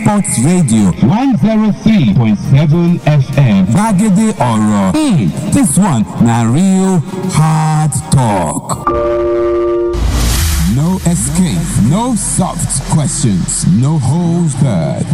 Sports Radio 103.7 FM. Gbagede Oro. This one na real hard talk. No escape, no soft questions, no holds barred.